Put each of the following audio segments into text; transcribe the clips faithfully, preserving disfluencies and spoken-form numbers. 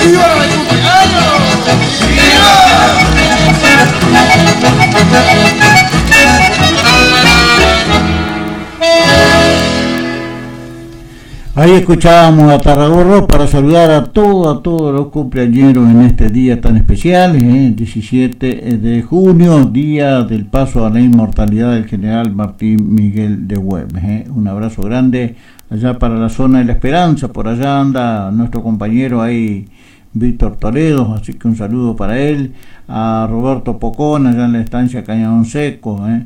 ¡Viva el cumpleaños! Ahí escuchábamos a Tarragorro para saludar a todos, a todos los cumpleañeros en este día tan especial, ¿eh? diecisiete de junio, día del paso a la inmortalidad del general Martín Miguel de Güemes. ¿eh? Un abrazo grande allá para la zona de La Esperanza, por allá anda nuestro compañero ahí, Víctor Toledo, así que un saludo para él, a Roberto Pocón, allá en la estancia Cañadón Seco, ¿eh?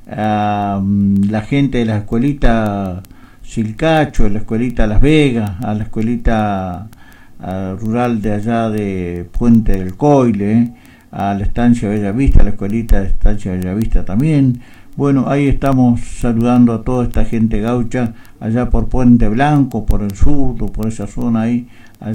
a la gente de la escuelita Silcacho, de la escuelita Las Vegas, a la escuelita a, rural de allá de Puente del Coile, ¿eh? a la estancia Bellavista, a la escuelita de estancia Bellavista también. Bueno, ahí estamos saludando a toda esta gente gaucha, allá por Puente Blanco, por el sur, por esa zona ahí,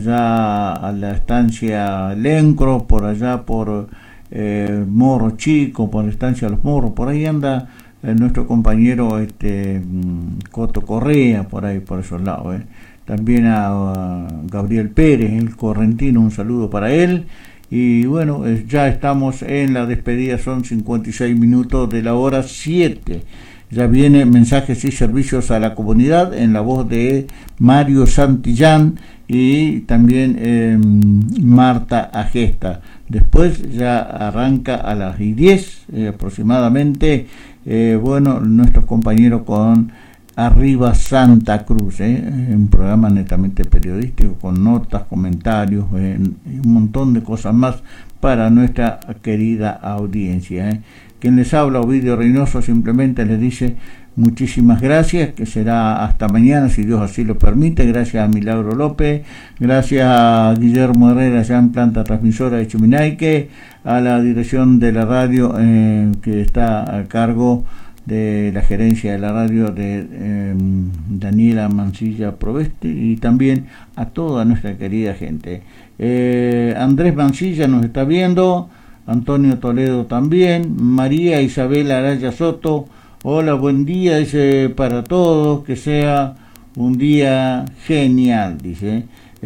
allá a la estancia Lencro, por allá por eh, Morro Chico, por la estancia Los Morros, por ahí anda eh, nuestro compañero este Coto Correa, por ahí, por esos lados. Eh. También a, a Gabriel Pérez, el correntino, un saludo para él. Y bueno, eh, ya estamos en la despedida, son cincuenta y seis minutos de la hora siete. Ya viene mensajes y servicios a la comunidad en la voz de Mario Santillán y también eh, Marta Agesta. Después ya arranca a las diez eh, aproximadamente, eh, bueno, nuestros compañeros con Arriba Santa Cruz, eh, un programa netamente periodístico con notas, comentarios, eh, un montón de cosas más para nuestra querida audiencia. Eh. Quien les habla, Ovidio Reynoso, simplemente les dice muchísimas gracias, que será hasta mañana, si Dios así lo permite. Gracias a Milagro López, gracias a Guillermo Herrera, ya en planta transmisora de Chuminaique, a la dirección de la radio eh, que está a cargo de la gerencia de la radio de eh, Daniela Mancilla Provesti, y también a toda nuestra querida gente. Eh, Andrés Mancilla nos está viendo, Antonio Toledo también, María Isabel Araya Soto, hola, buen día, dice, para todos, que sea un día genial, dice.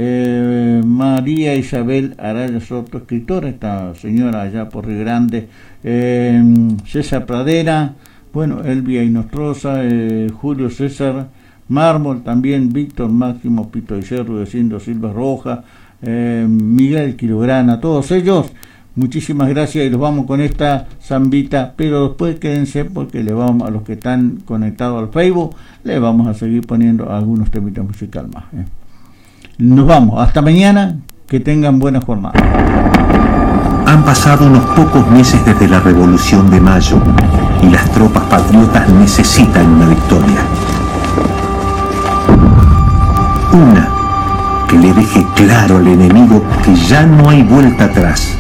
Eh, María Isabel Araya Soto, escritora, esta señora allá por Río Grande. eh, César Pradera, bueno, Elvia Inostroza, eh, Julio César Mármol, también Víctor Máximo Pito Icer, Rudecindo Silva Roja, eh, Miguel Quilograna, todos ellos, muchísimas gracias, y los vamos con esta zambita, pero después quédense porque le vamos a los que están conectados al Facebook, le vamos a seguir poniendo algunos temitas musicales más. Eh. Nos vamos, hasta mañana, que tengan buena jornada. Han pasado unos pocos meses desde la Revolución de Mayo y las tropas patriotas necesitan una victoria. Una que le deje claro al enemigo que ya no hay vuelta atrás.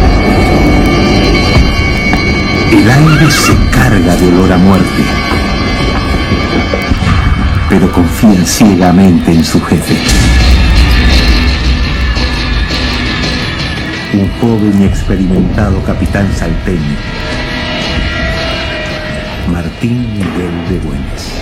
El aire se carga de olor a muerte, pero confían ciegamente en su jefe. Un joven y experimentado capitán salteño, Martín Miguel de Güemes.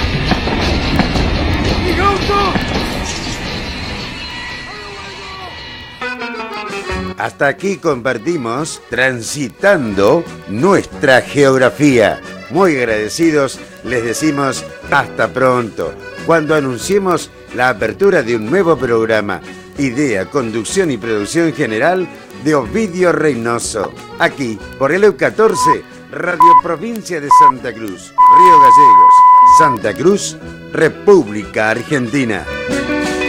Hasta aquí compartimos Transitando nuestra geografía. Muy agradecidos, les decimos hasta pronto, cuando anunciemos la apertura de un nuevo programa. Idea, conducción y producción general de Ovidio Reynoso. Aquí, por el E U catorce, Radio Provincia de Santa Cruz, Río Gallegos, Santa Cruz, República Argentina.